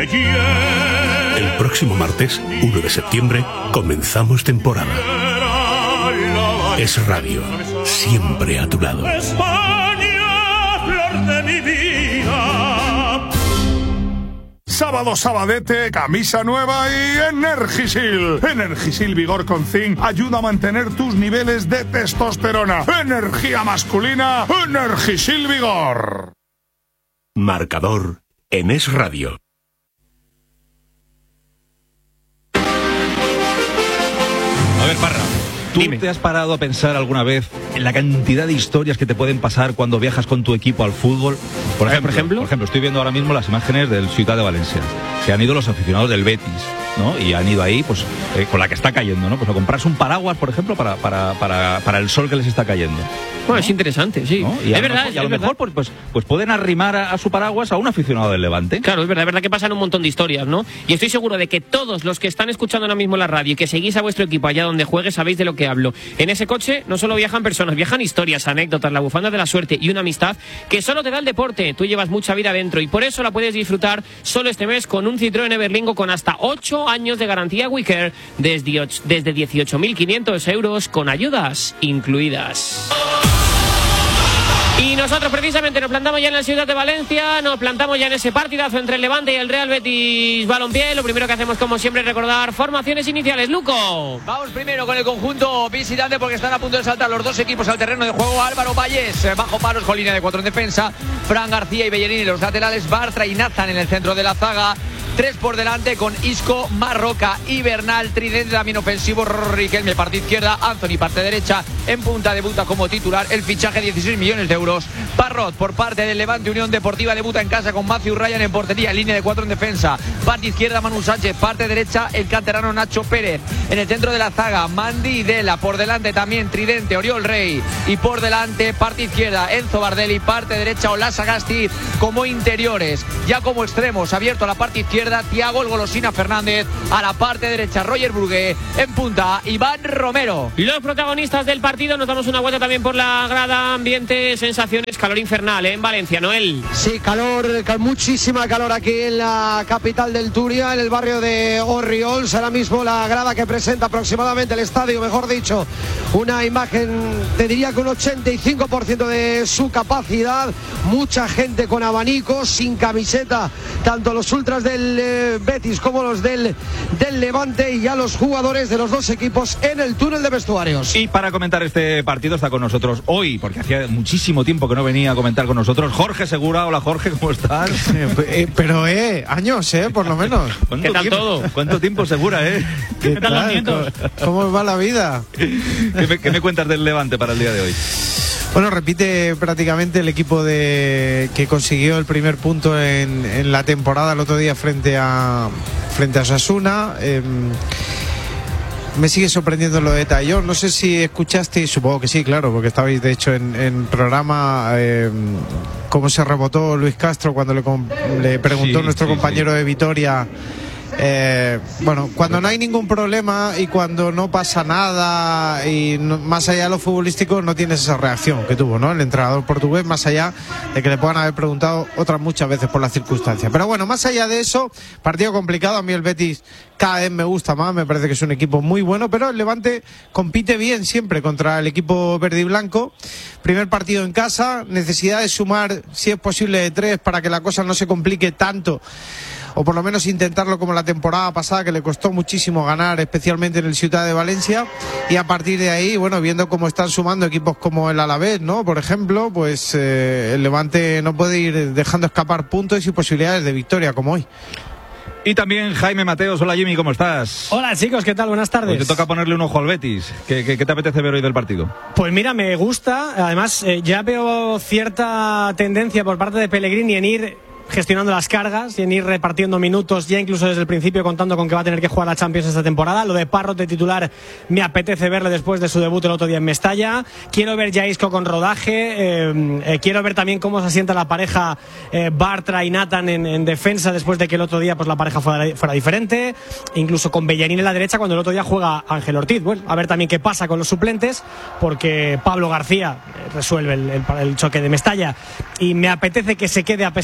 El próximo martes, 1 de septiembre, comenzamos temporada. Es Radio, siempre a tu lado. España, flor de mi vida. Sábado, sabadete, camisa nueva y Energisil. Energisil Vigor con Zinc ayuda a mantener tus niveles de testosterona. Energía masculina, Energisil Vigor. Marcador en Es Radio. A ver, Parra, ¿tú te has parado a pensar alguna vez en la cantidad de historias que te pueden pasar cuando viajas con tu equipo al fútbol? Por ejemplo, estoy viendo ahora mismo las imágenes del Ciutat de Valencia, que han ido los aficionados del Betis, ¿no? Y han ido ahí, pues, con la que está cayendo, ¿no? Pues a comprarse un paraguas, por ejemplo, para el sol que les está cayendo. Bueno, es interesante, sí. ¿No? Y es verdad. Y a lo mejor pues pueden arrimar a su paraguas a un aficionado del Levante. Claro, es verdad que pasan un montón de historias, ¿no? Y estoy seguro de que todos los que están escuchando ahora mismo la radio y que seguís a vuestro equipo allá donde juegue, sabéis de lo que hablo. En ese coche no solo viajan personas, viajan historias, anécdotas, la bufanda de la suerte y una amistad que solo te da el deporte. Tú llevas mucha vida dentro y por eso la puedes disfrutar solo este mes con un Citroën Everlingo con hasta 8 años de garantía WeCare desde 18.500 euros con ayudas incluidas. Y nosotros precisamente nos plantamos ya en la Ciutat de Valencia, nos plantamos ya en ese partidazo entre el Levante y el Real Betis Balompié. Lo primero que hacemos, como siempre, es recordar formaciones iniciales. Luco. Vamos primero con el conjunto visitante porque están a punto de saltar los dos equipos al terreno de juego. Álvaro Valles bajo palos con línea de 4 en defensa, Fran García y Bellerín los laterales, Bartra y Nathan en el centro de la zaga. 3 por delante con Isco, Marroca y Bernal. Tridente también ofensivo, Riquelme parte izquierda, Anthony parte derecha. En punta debuta como titular, el fichaje 16 millones de euros. Parrot por parte del Levante Unión Deportiva debuta en casa con Matthew Ryan en portería, línea de 4 en defensa. Parte izquierda Manu Sánchez, parte derecha el canterano Nacho Pérez. En el centro de la zaga Mandy y Dela, por delante también Tridente, Oriol Rey. Y por delante parte izquierda Enzo Bardelli, parte derecha Olas Sagasti como interiores. Ya como extremos, abierto a la parte izquierda Thiago el Golosina Fernández, a la parte derecha Roger Brugué, en punta Iván Romero. Los protagonistas del partido, nos damos una vuelta también por la grada, ambiente, sensaciones, calor infernal en Valencia, Noel. Sí, muchísima calor aquí en la capital del Turia, en el barrio de Orriols. Ahora mismo la grada que presenta aproximadamente el estadio, mejor dicho, una imagen, te diría que un 85% de su capacidad, mucha gente con abanicos, sin camiseta, tanto los ultras del Betis como los del Levante, y ya los jugadores de los dos equipos en el túnel de vestuarios. Y para comentar este partido está con nosotros hoy, porque hacía muchísimo tiempo que no venía a comentar con nosotros, Jorge Segura. Hola Jorge, ¿cómo estás? Pero años, por lo menos. ¿Qué tal todo? ¿Cuánto tiempo, Segura, ¿Qué tal los nietos? ¿Cómo va la vida? ¿Qué me cuentas del Levante para el día de hoy? Bueno, repite prácticamente el equipo que consiguió el primer punto en la temporada el otro día frente a Osasuna. Me sigue sorprendiendo lo de Tallón. No sé si escuchaste, supongo que sí, claro, porque estabais de hecho en programa, cómo se rebotó Luis Castro cuando le preguntó nuestro compañero de Vitoria. Bueno, cuando no hay ningún problema y cuando no pasa nada y más allá de lo futbolístico, no tienes esa reacción que tuvo, ¿no?, el entrenador portugués, más allá de que le puedan haber preguntado otras muchas veces por las circunstancias. Pero bueno, más allá de eso, partido complicado. A mí el Betis cada vez me gusta más, me parece que es un equipo muy bueno, pero el Levante compite bien siempre contra el equipo verde y blanco. Primer partido en casa, necesidad de sumar, si es posible, de 3 para que la cosa no se complique tanto, o por lo menos intentarlo como la temporada pasada, que le costó muchísimo ganar, especialmente en el Ciutat de Valencia. Y a partir de ahí, bueno, viendo cómo están sumando equipos como el Alavés, ¿no?, por ejemplo, pues el Levante no puede ir dejando escapar puntos y posibilidades de victoria como hoy. Y también Jaime Mateos. Hola Jimmy, ¿cómo estás? Hola chicos, ¿qué tal? Buenas tardes. Pues te toca ponerle un ojo al Betis. ¿Qué te apetece ver hoy del partido? Pues mira, me gusta. Además, ya veo cierta tendencia por parte de Pellegrini en ir gestionando las cargas y en ir repartiendo minutos, ya incluso desde el principio contando con que va a tener que jugar la Champions esta temporada. Lo de Parrot de titular me apetece verle después de su debut el otro día en Mestalla. Quiero ver ya Isco con rodaje, quiero ver también cómo se asienta la pareja Bartra y Nathan en defensa después de que el otro día pues la pareja fuera diferente, incluso con Bellerín en la derecha cuando el otro día juega Ángel Ortiz. Bueno, a ver también qué pasa con los suplentes, porque Pablo García resuelve el choque de Mestalla y me apetece que se quede a pesar de que tenga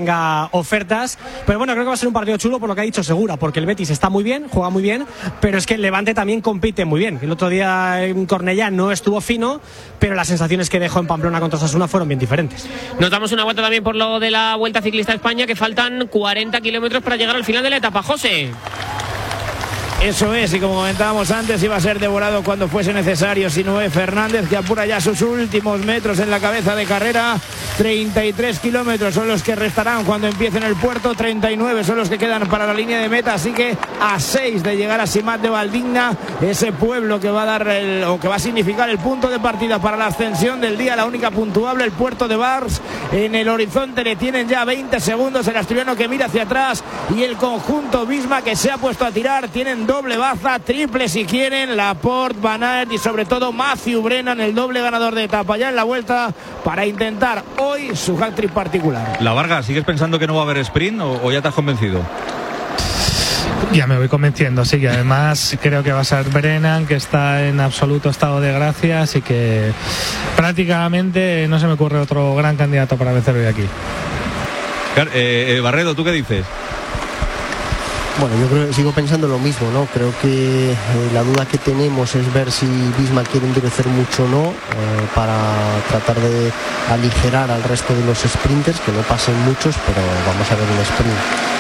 tenga ofertas. Pero bueno, creo que va a ser un partido chulo por lo que ha dicho Segura, porque el Betis está muy bien, juega muy bien, pero es que el Levante también compite muy bien. El otro día en Cornellá no estuvo fino, pero las sensaciones que dejó en Pamplona contra Osasuna fueron bien diferentes. Nos damos una vuelta también por lo de la Vuelta Ciclista a España, que faltan 40 kilómetros para llegar al final de la etapa. José. Eso es, y como comentábamos antes, iba a ser devorado cuando fuese necesario. Sinué Fernández, que apura ya sus últimos metros en la cabeza de carrera. 33 kilómetros son los que restarán cuando empiecen el puerto, 39 son los que quedan para la línea de meta, así que a 6 de llegar a Simat de Valdigna, ese pueblo que va a dar que va a significar el punto de partida para la ascensión del día, la única puntuable, el puerto de Bars. En el horizonte le tienen ya 20 segundos el asturiano, que mira hacia atrás, y el conjunto Visma, que se ha puesto a tirar. Tienen doble baza, triple si quieren, Laporte, Van Aert y sobre todo Matthew Brennan, el doble ganador de etapa ya en la vuelta, para intentar hoy su hat-trick particular. La Vargas, ¿sigues pensando que no va a haber sprint o ya te has convencido? Ya me voy convenciendo, sí, que además creo que va a ser Brennan, que está en absoluto estado de gracia, así que prácticamente no se me ocurre otro gran candidato para vencer hoy aquí. Barredo, ¿tú qué dices? Bueno, yo creo, sigo pensando lo mismo, ¿no? Creo que la duda que tenemos es ver si Visma quiere endurecer mucho o no, para tratar de aligerar al resto de los sprinters, que no pasen muchos, pero vamos a ver un sprint.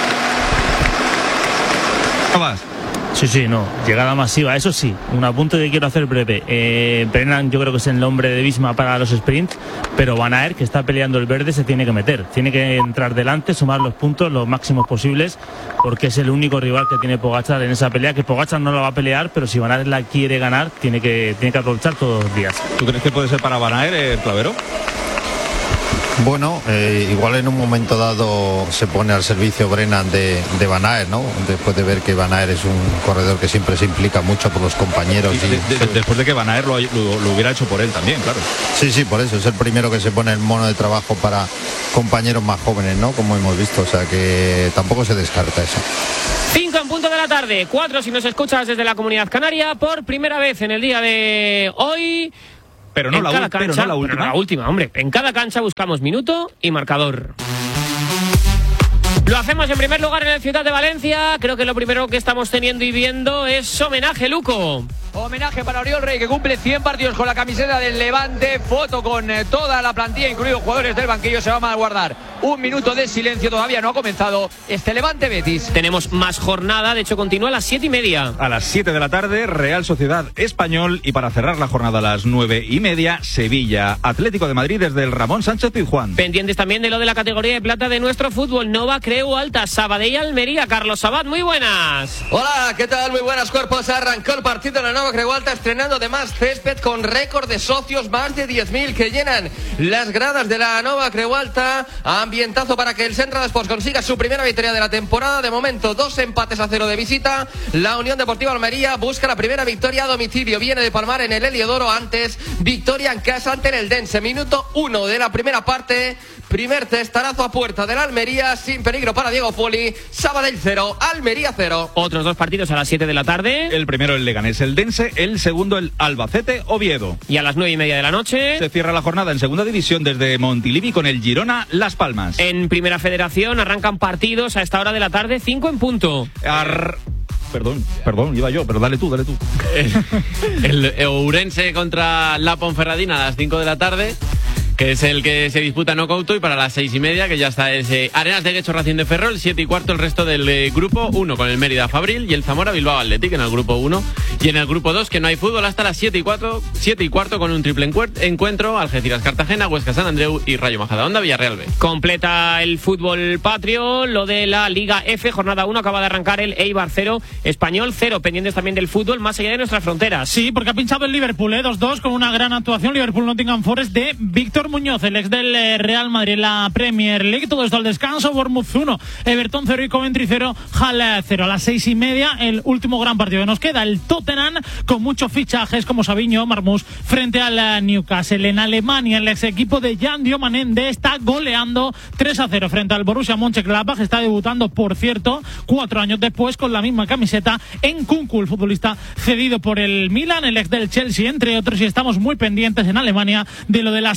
Sí, no, llegada masiva, eso sí, un apunte que quiero hacer breve. Brennan yo creo que es el nombre de Visma para los sprints, pero Van Aert, que está peleando el verde, se tiene que meter, tiene que entrar delante, sumar los puntos los máximos posibles, porque es el único rival que tiene Pogačar en esa pelea, que Pogačar no la va a pelear, pero si Van Aert la quiere ganar, tiene que aprovechar todos los días. ¿Tú crees que puede ser para Van Aert, Clavero? Bueno, igual en un momento dado se pone al servicio Brennan de Van Aert, ¿no? Después de ver que Van Aert es un corredor que siempre se implica mucho por los compañeros. Después de que Van Aert lo hubiera hecho por él también, claro. Sí, por eso es el primero que se pone el mono de trabajo para compañeros más jóvenes, ¿no? Como hemos visto, o sea que tampoco se descarta eso. 5 en punto de la tarde, 4 si nos escuchas desde la Comunidad Canaria, por primera vez en el día de hoy. Pero no la última, hombre. En cada cancha buscamos minuto y marcador. Lo hacemos en primer lugar en el Ciudad de Valencia. Creo que lo primero que estamos teniendo y viendo es homenaje, Luco. Homenaje para Oriol Rey, que cumple 100 partidos con la camiseta del Levante. Foto con toda la plantilla, incluidos jugadores del banquillo. Se va a guardar un minuto de silencio. Todavía no ha comenzado este Levante Betis. Tenemos más jornada, de hecho continúa a las 7:30. A las 7 de la tarde, Real Sociedad Español. Y para cerrar la jornada a las 9:30, Sevilla Atlético de Madrid desde el Ramón Sánchez Pizjuán. Pendientes también de lo de la categoría de plata de nuestro fútbol. Nova Creu Alta, Sabadell Almería. Carlos Sabat, muy buenas. Hola, ¿qué tal? Muy buenas, cuerpos. Arrancó el partido en la Nova Creu Alta, estrenando además césped con récord de socios, más de 10.000 que llenan las gradas de la Nova Creu Alta. Ambientazo para que el Central Sports consiga su primera victoria de la temporada. De momento 2 empates a 0 de visita. La Unión Deportiva Almería busca la primera victoria a domicilio, viene de palmar en el Heliodoro. Antes victoria en casa ante el Eldense. Minuto 1 de la primera parte. Primer testarazo a puerta de la Almería, sin peligro para Diego Poli. Sabadell 0, Almería 0. Otros 2 partidos a las 7 de la tarde. El primero el Leganés Eldense, el segundo el Albacete Oviedo. Y a las 9:30 de la noche se cierra la jornada en segunda división desde Montilivi con el Girona Las Palmas. En Primera Federación arrancan partidos a esta hora de la tarde, 5 en punto. Perdón, iba yo, pero dale tú. El Ourense contra la Ponferradina a las 5 de la tarde, que es el que se disputa no Couto, y para las 6:30, que ya está ese Arenas de Guecho Racing de Ferrol, 7:15 el resto del grupo 1 con el Mérida Fabril y el Zamora Bilbao Athletic en el grupo 1, y en el grupo 2 que no hay fútbol hasta las 7:15 con un triple encuentro: Algeciras Cartagena, Huesca San Andreu y Rayo Majadahonda Villarreal B. Completa el fútbol patrio lo de la Liga F, jornada 1, acaba de arrancar el Eibar 0, Español 0, pendientes también del fútbol más allá de nuestras fronteras. Sí, porque ha pinchado el Liverpool, 2-2 con una gran actuación, Liverpool-Nottingham Forest de Víctor Muñoz, el ex del Real Madrid en la Premier League. Todo esto al descanso: Bournemouth 1, Everton 0 y Coventry 0, Hull 0. A las 6:30 el último gran partido que nos queda, el Tottenham, con muchos fichajes como Savinho, Marmoush, frente al Newcastle. En Alemania, el ex equipo de Jan Diomandé está goleando 3-0 frente al Borussia Mönchengladbach. Está debutando, por cierto, 4 años después con la misma camiseta en Kunku, el futbolista cedido por el Milan, el ex del Chelsea, entre otros. Y estamos muy pendientes en Alemania de lo de las 6:30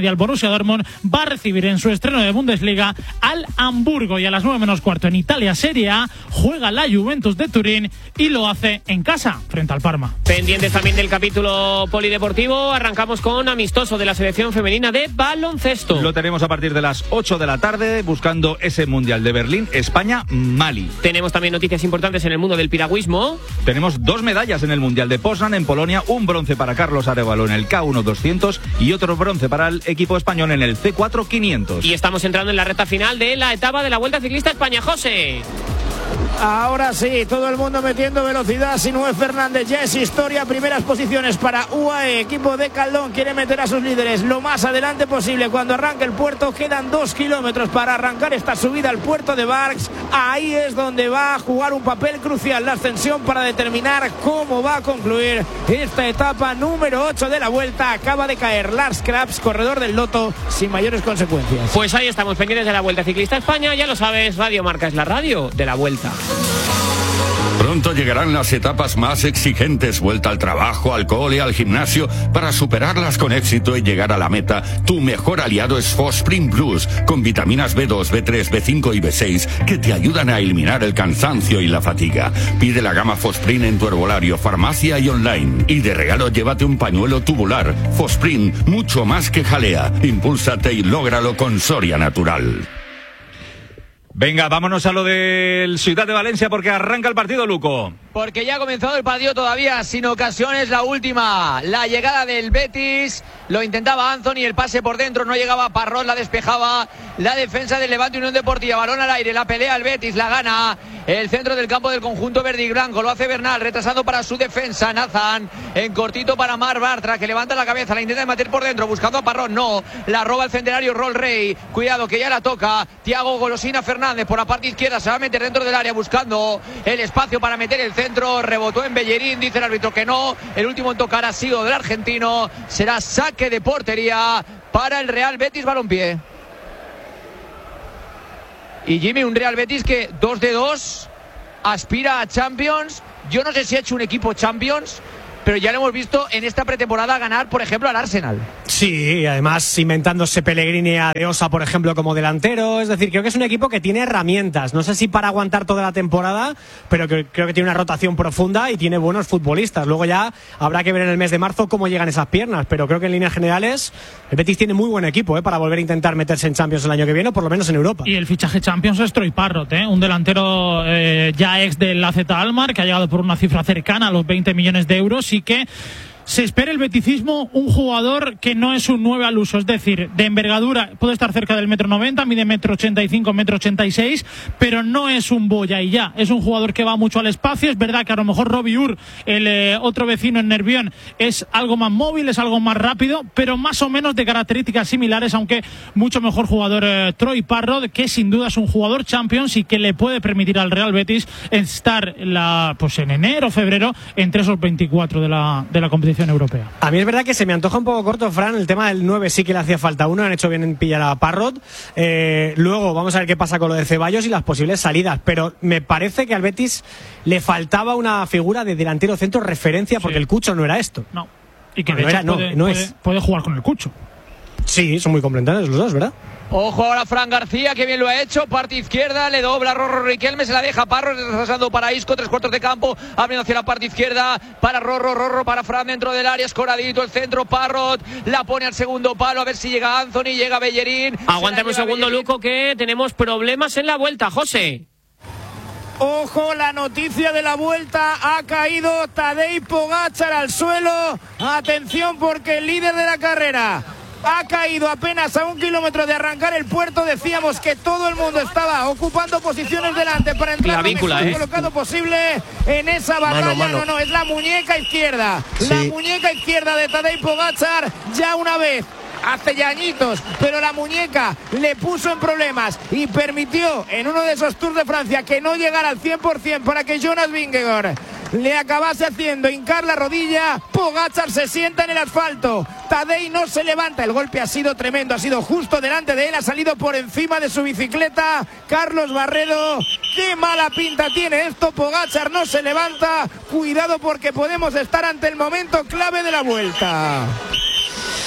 media el Borussia Dortmund va a recibir en su estreno de Bundesliga al Hamburgo, y a las 9 menos cuarto en Italia Serie A juega la Juventus de Turín y lo hace en casa frente al Parma. Pendientes también del capítulo polideportivo, arrancamos con amistoso de la selección femenina de baloncesto. Lo tenemos a partir de las 8 de la tarde buscando ese Mundial de Berlín, España-Mali. Tenemos también noticias importantes en el mundo del piragüismo. Tenemos 2 medallas en el Mundial de Poznan en Polonia, un bronce para Carlos Arévalo en el K1 200 y otro bronce para el equipo español en el C4 500. Y estamos entrando en la recta final de la etapa de la Vuelta Ciclista España, José. Ahora sí, todo el mundo metiendo velocidad. Sinué Fernández ya es historia. Primeras posiciones para UAE. Equipo de Caldón quiere meter a sus líderes lo más adelante posible. Cuando arranque el puerto, quedan 2 kilómetros para arrancar esta subida al puerto de Barx. Ahí es donde va a jugar un papel crucial la ascensión para determinar cómo va a concluir esta etapa número 8 de la Vuelta. Acaba de caer Lars Krabs, corredor del Lotto, sin mayores consecuencias. Pues ahí estamos, pendientes de la Vuelta Ciclista España. Ya lo sabes, Radio Marca es la radio de la Vuelta. Pronto llegarán las etapas más exigentes, vuelta al trabajo, al cole, al gimnasio. Para superarlas con éxito y llegar a la meta, tu mejor aliado es Fosprint Plus, con vitaminas B2, B3, B5 y B6 que te ayudan a eliminar el cansancio y la fatiga. Pide la gama Fosprint en tu herbolario, farmacia y online. Y de regalo llévate un pañuelo tubular. Fosprint, mucho más que jalea. Impúlsate y lógralo con Soria Natural. Venga, vámonos a lo del Ciudad de Valencia porque arranca el partido, Luco. Porque ya ha comenzado el partido todavía sin ocasiones, la última. La llegada del Betis, lo intentaba Anthony, el pase por dentro, no llegaba Parrón, la despejaba la defensa del Levante Unión Deportiva. Balón al aire, la pelea el Betis, la gana el centro del campo del conjunto verde y blanco. Lo hace Bernal, retrasando para su defensa. Nathan, en cortito para Mar Bartra, que levanta la cabeza, la intenta meter por dentro, buscando a Parrón, no. La roba el centenario Roll Rey. Cuidado que ya la toca Thiago Golosina Fernández por la parte izquierda, se va a meter dentro del área buscando el espacio para meter el centro. Rebotó en Bellerín, dice el árbitro que no. El último en tocar ha sido del argentino. Será saque de portería para el Real Betis Balompié. Y Jimmy, un Real Betis que 2 de 2 aspira a Champions. Yo no sé si ha hecho un equipo Champions, pero ya lo hemos visto en esta pretemporada ganar, por ejemplo, al Arsenal. Sí, además inventándose Pellegrini a De Osa, por ejemplo, como delantero. Es decir, creo que es un equipo que tiene herramientas. No sé si para aguantar toda la temporada, pero creo que tiene una rotación profunda y tiene buenos futbolistas. Luego ya habrá que ver en el mes de marzo cómo llegan esas piernas, pero creo que en líneas generales el Betis tiene muy buen equipo para volver a intentar meterse en Champions el año que viene, o por lo menos en Europa. Y el fichaje Champions es Troy Parrott, un delantero ya ex del AZ Alkmaar, que ha llegado por una cifra cercana a los 20 millones de euros y que se espera el beticismo, un jugador que no es un 9 al uso, es decir, de envergadura puede estar cerca del 1,90 m, mide 1,85 m, 1,86 m, pero no es un boya y ya, es un jugador que va mucho al espacio. Es verdad que a lo mejor Robbie Ur, el otro vecino en Nervión, es algo más móvil, es algo más rápido, pero más o menos de características similares, aunque mucho mejor jugador Troy Parrott, que sin duda es un jugador Champions y que le puede permitir al Real Betis estar en enero o febrero entre esos 24 de la competición europea. A mí es verdad que se me antoja un poco corto, Fran, el tema del 9 sí que le hacía falta uno, han hecho bien en pillar a Parrott. Luego vamos a ver qué pasa con lo de Ceballos y las posibles salidas, pero me parece que al Betis le faltaba una figura de delantero centro referencia, porque el Cucho no era esto. No, y que de hecho puede jugar con el Cucho. Sí, son muy complementarios los dos, ¿verdad? Ojo ahora Fran García, que bien lo ha hecho, parte izquierda, le dobla Rorro Riquelme, se la deja Parro, retrasando para Isco, 3/4 de campo, abriendo hacia la parte izquierda, para Rorro para Fran dentro del área, escoradito el centro, Parrott, la pone al segundo palo, a ver si llega Anthony, llega Bellerín. Aguántame un segundo, Bellerín. Luco, que tenemos problemas en la vuelta, José. Ojo, la noticia de la vuelta, ha caído Tadej Pogačar al suelo, atención porque el líder de la carrera ha caído apenas a 1 kilómetro de arrancar el puerto. Decíamos que todo el mundo estaba ocupando posiciones delante para entrar lo mejor colocado posible en esa batalla. No, es la muñeca izquierda. Sí. La muñeca izquierda de Tadej Pogačar, ya una vez, hace ya añitos, pero la muñeca le puso en problemas y permitió en uno de esos Tours de Francia que no llegara al 100% para que Jonas Vingegaard le acabase haciendo hincar la rodilla. Pogačar se sienta en el asfalto, Tadej no se levanta, el golpe ha sido tremendo, ha sido justo delante de él, ha salido por encima de su bicicleta Carlos Barredo. Qué mala pinta tiene esto, Pogačar no se levanta, cuidado porque podemos estar ante el momento clave de la vuelta.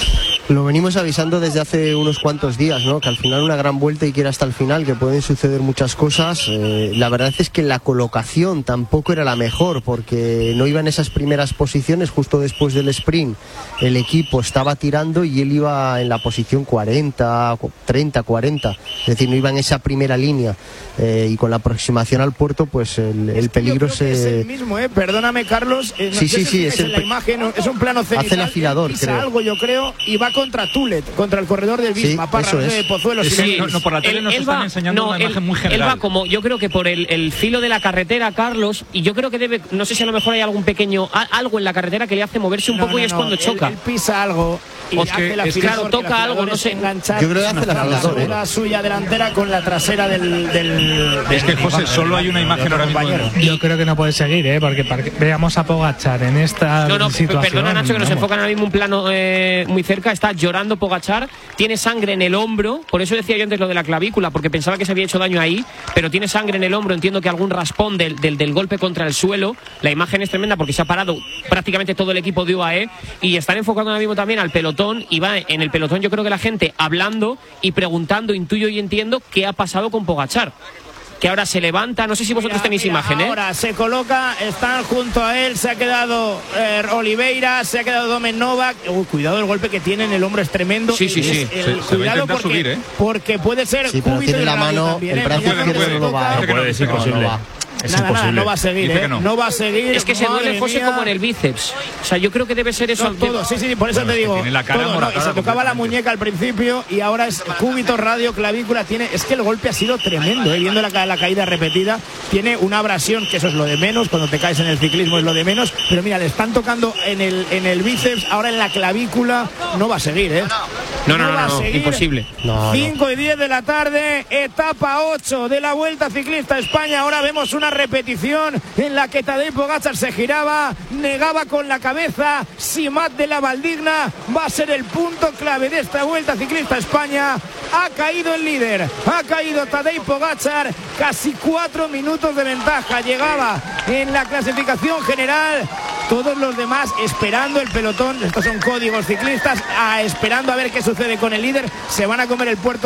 Lo venimos avisando desde hace unos cuantos días, ¿no? Que al final una gran vuelta y que ir hasta el final, que pueden suceder muchas cosas. La verdad es que la colocación tampoco era la mejor, porque no iba en esas primeras posiciones. Justo después del sprint el equipo estaba tirando y él iba en la posición 40, 30, 40. Es decir, no iba en esa primera línea. Y con la aproximación al puerto, pues el peligro se... Es el mismo, Perdóname, Carlos. Sí, es la imagen, es un plano cenital. Hace el afilador, creo. Algo, yo creo, y va contra Tulet, contra el corredor del Bisma, Parra, de Pozuelo. Sí, no, por la tele nos están enseñando una imagen muy general. Él va como, yo creo que por el filo de la carretera, Carlos, y yo creo que debe, no sé si a lo mejor hay algún pequeño, algo en la carretera que le hace moverse un poco y es cuando choca. Él pisa algo y hace la claro, toca algo, no sé. Yo creo que hace la suya delantera con la trasera del es que, José, solo hay una imagen ahora mismo. Yo creo que no puede seguir, porque veamos a Pogačar en esta situación. Perdona, Nacho, que nos enfocan ahora mismo un plano muy cerca. Está llorando Pogačar, tiene sangre en el hombro, por eso decía yo antes lo de la clavícula, porque pensaba que se había hecho daño ahí, pero tiene sangre en el hombro. Entiendo que algún raspón del golpe contra el suelo. La imagen es tremenda porque se ha parado prácticamente todo el equipo de UAE y están enfocando ahora mismo también al pelotón, y va en el pelotón yo creo que la gente hablando y preguntando, intuyo y entiendo qué ha pasado con Pogačar, que ahora se levanta. No sé si vosotros tenéis imagen, Ahora se coloca, están junto a él, se ha quedado Oliveira, se ha quedado Domen Novak. Cuidado, el golpe que tiene en el hombro es tremendo. Sí. Cuidado porque puede ser pero tiene la mano, también, el brazo izquierdo no lo va. Es imposible. Nada, no va a seguir, No va a seguir. Es que se duele, José, como en el bíceps. O sea, yo creo que debe ser eso. Todo, sí, por eso te digo. Tiene la cara moratada, se tocaba la muñeca al principio y ahora es cúbito, radio, clavícula. Es que el golpe ha sido tremendo, viendo la caída repetida. Tiene una abrasión, que eso es lo de menos. Cuando te caes en el ciclismo es lo de menos. Pero mira, le están tocando en el bíceps, ahora en la clavícula. No va a seguir, No, imposible. 5 y 10 de la tarde, etapa 8 de la Vuelta Ciclista España. Ahora vemos una repetición en la que Tadej Pogačar se giraba, negaba con la cabeza. Simat de la Valdigna va a ser el punto clave de esta Vuelta Ciclista España. Ha caído el líder, ha caído Tadej Pogačar, casi 4 minutos de ventaja. Llegaba en la clasificación general. Todos los demás esperando el pelotón, estos son códigos ciclistas, esperando a ver qué sucede con el líder. Se van a comer el puerto